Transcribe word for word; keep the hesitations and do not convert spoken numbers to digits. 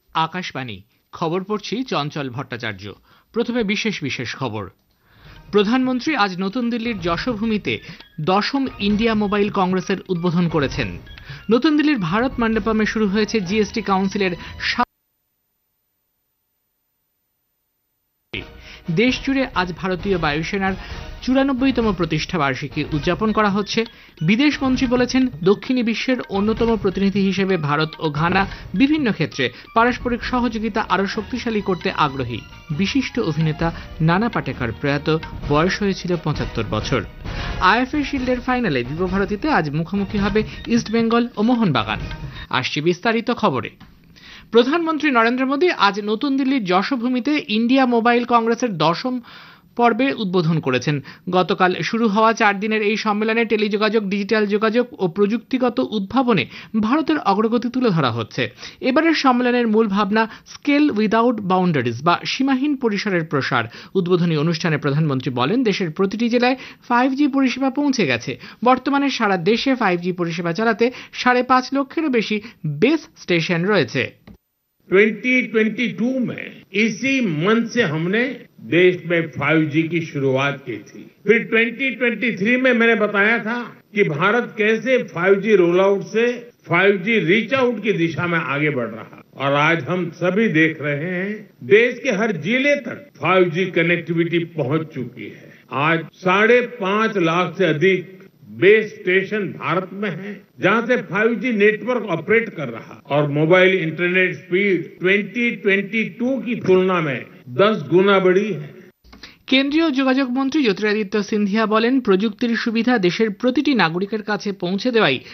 আকাশবাণী খবর পড়ছি চঞ্চল ভট্টাচার্য। প্রথমে বিশেষ বিশেষ খবর। প্রধানমন্ত্রী আজ নতুন দিল্লির যশোভূমিতে দশম ইন্ডিয়া মোবাইল কংগ্রেসের উদ্বোধন করেছেন। নতুন দিল্লির ভারত মণ্ডপমে শুরু হয়েছে জিএসটি কাউন্সিলের দেশ জুড়ে আজ ভারতীয় বায়ুসেনার চুরানব্বইতম প্রতিষ্ঠা বার্ষিকী উদযাপন করা হচ্ছে। বিদেশ মন্ত্রী বলেছেন, দক্ষিণী বিশ্বের অন্যতম প্রতিনিধি হিসেবে ভারত ও ঘানা বিভিন্ন ক্ষেত্রে পারস্পরিক সহযোগিতা আরও শক্তিশালী করতে আগ্রহী। বিশিষ্ট অভিনেতা নানা পাটেকর প্রয়াত, বয়স হয়েছিল পঁচাত্তর বছর। আইএফএ শিল্ডের ফাইনালে বিশ্বভারতীতে আজ মুখোমুখি হবে ইস্টবেঙ্গল ও মোহনবাগান। আসছে বিস্তারিত খবরে। প্রধানমন্ত্রী নরেন্দ্র মোদী আজ নতুন দিল্লির যশোভূমিতে ইন্ডিয়া মোবাইল কংগ্রেসের দশম পর্বে উদ্বোধন করেছেন। গতকাল শুরু হওয়া চার দিনের এই সম্মেলনে টেলিযোগাযোগ, ডিজিটাল যোগাযোগ ও প্রযুক্তিগত উদ্ভাবনে ভারতের অগ্রগতি তুলে ধরা হচ্ছে। এবারের সম্মেলনের মূল ভাবনা স্কেল উইদাউট বাউন্ডারিজ বা সীমাহীন পরিসরের প্রসার। উদ্বোধনী অনুষ্ঠানে প্রধানমন্ত্রী বলেন, দেশের প্রতিটি জেলায় ফাইভ জি পরিষেবা পৌঁছে গেছে। বর্তমানে সারা দেশে ফাইভ জি পরিষেবা চালাতে সাড়ে পাঁচ লক্ষেরও বেশি বেস স্টেশন রয়েছে। ट्वेंटी ट्वेंटी टू में इसी मंथ से हमने देश में फाइव जी की शुरुआत की थी। फिर ट्वेंटी ट्वेंटी थ्री में मैंने बताया था कि भारत कैसे फाइव जी रोल आउट से फाइव जी रीच आउट की दिशा में आगे बढ़ रहा, और आज हम सभी देख रहे हैं देश के हर जिले तक फाइव जी कनेक्टिविटी पहुंच चुकी है। आज साढ़े पांच लाख से अधिक बेस स्टेशन भारत में है जहां से फाइव जी नेटवर्क ऑपरेट कर रहा, और mobile internet speed twenty twenty two की तुलना में दस गुना बढ़ी है। কেন্দ্রীয় যোগাযোগ মন্ত্রী জ্যোতিরাদিত্য সিন্ধিয়া বলেন, প্রযুক্তির সুবিধা দেশের প্রতিটি নাগরিকের কাছে পৌঁছে দেওয়াই